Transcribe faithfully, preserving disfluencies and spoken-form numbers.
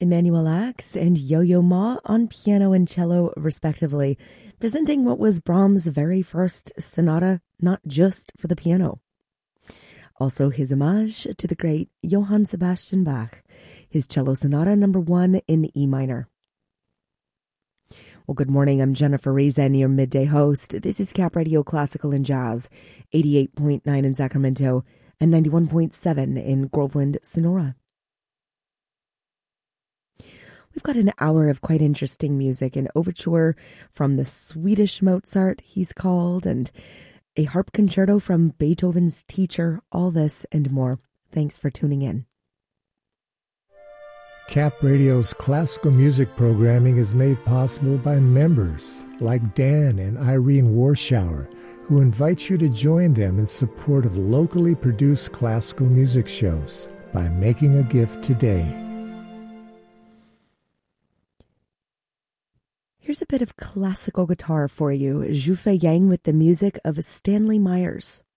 Emmanuel Axe and Yo-Yo Ma on piano and cello, respectively, presenting what was Brahms' very first sonata, not just for the piano. Also his homage to the great Johann Sebastian Bach, his cello sonata number one in E minor. Well, good morning. I'm Jennifer Reason, your midday host. This is Cap Radio Classical and Jazz, eighty-eight point nine in Sacramento and ninety-one point seven in Groveland, Sonora. We've got an hour of quite interesting music, an overture from the Swedish Mozart, he's called, and a harp concerto from Beethoven's teacher, all this and more. Thanks for tuning in. Cap Radio's classical music programming is made possible by members like Dan and Irene Warschauer, who invite you to join them in support of locally produced classical music shows by making a gift today. Here's a bit of classical guitar for you. Zhu Fei Yang with the music of Stanley Myers.